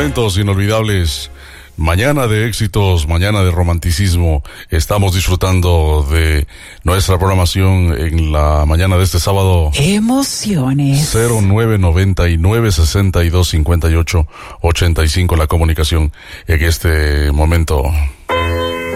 momentos inolvidables, mañana de éxitos, mañana de romanticismo. Estamos disfrutando de nuestra programación en la mañana de este sábado. Emociones. 0999-6258-85 la comunicación en este momento.